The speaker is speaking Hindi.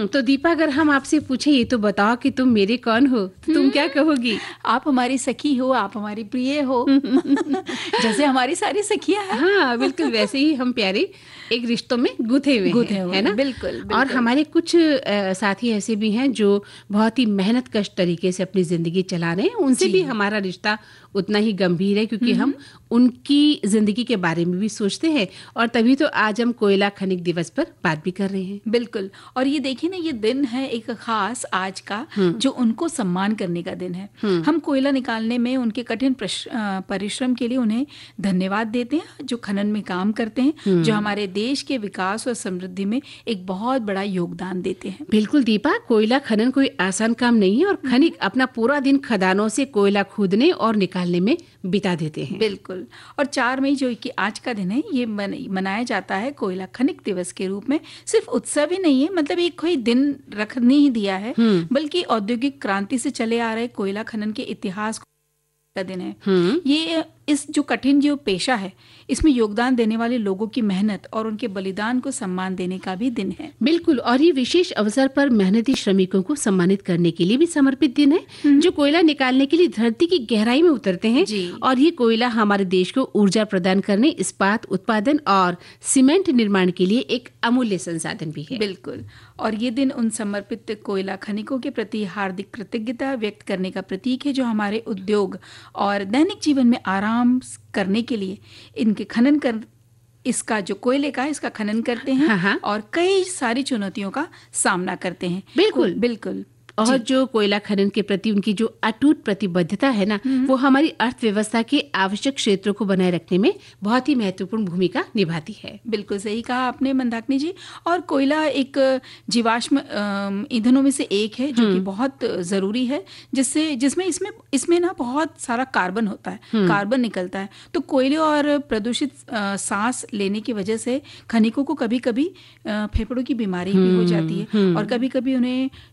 तो दीपा, अगर हम आपसे पूछे ये तो बताओ कि तुम मेरे कौन हो, तो तुम क्या कहोगी? आप हमारी सखी हो, आप हमारी प्रिय हो। जैसे हमारी सारी सखियां हैं। हाँ, बिल्कुल वैसे ही हम प्यारे एक रिश्तों में गुथे हुए हैं, है ना? बिल्कुल, बिल्कुल। और हमारे कुछ साथी ऐसे भी हैं जो बहुत ही मेहनत कश तरीके से अपनी जिंदगी चला रहे हैं। उनसे भी हमारा रिश्ता उतना ही गंभीर है, क्योंकि हम उनकी जिंदगी के बारे में भी सोचते हैं। और तभी तो आज हम कोयला खनिक दिवस पर बात भी कर रहे हैं। बिल्कुल। और ये देखिए ना, ये दिन है एक खास आज का, जो उनको सम्मान करने का दिन है। हम कोयला निकालने में उनके कठिन परिश्रम के लिए उन्हें धन्यवाद देते हैं, जो खनन में काम करते हैं, जो हमारे देश के विकास और समृद्धि में एक बहुत बड़ा योगदान देते हैं। बिल्कुल दीपा, कोयला खनन कोई आसान काम नहीं है, और खनिक अपना पूरा दिन खदानों से कोयला खोदने और निकालने में बिता देते हैं। बिल्कुल। और 4 मई जो कि आज का दिन है, ये मनाया जाता है कोयला खनिक दिवस के रूप में। सिर्फ उत्सव ही नहीं है, मतलब एक कोई दिन रख नहीं दिया है, बल्कि औद्योगिक क्रांति से चले आ रहे कोयला खनन के इतिहास का दिन है। ये इस जो कठिन जो पेशा है, इसमें योगदान देने वाले लोगों की मेहनत और उनके बलिदान को सम्मान देने का भी दिन है। बिल्कुल। और ये विशेष अवसर पर मेहनती श्रमिकों को सम्मानित करने के लिए भी समर्पित दिन है, जो कोयला निकालने के लिए धरती की गहराई में उतरते हैं। और ये कोयला हमारे देश को ऊर्जा प्रदान करने, इस्पात उत्पादन और सीमेंट निर्माण के लिए एक अमूल्य संसाधन भी है। बिल्कुल। और ये दिन उन समर्पित कोयला खनिकों के प्रति हार्दिक कृतज्ञता व्यक्त करने का प्रतीक है, जो हमारे उद्योग और दैनिक जीवन में आराम करने के लिए इनके खनन कर इसका जो कोयले का इसका खनन करते हैं। और कई सारी चुनौतियों का सामना करते हैं। बिल्कुल बिल्कुल। और जो कोयला खनन के प्रति उनकी जो अटूट प्रतिबद्धता है ना, वो हमारी अर्थव्यवस्था के आवश्यक क्षेत्रों को बनाए रखने में बहुत ही महत्वपूर्ण भूमिका निभाती है। बिल्कुल सही कहा आपने मंदाकिनी जी। और कोयला एक जीवाश्म ईंधनों में से एक है, जो कि बहुत जरूरी है, जिसमें इसमें ना बहुत सारा कार्बन होता है, कार्बन निकलता है। तो कोयले और प्रदूषित सांस लेने की वजह से खनिकों को कभी कभी फेफड़ों की बीमारी भी हो जाती है, और कभी कभी उन्हें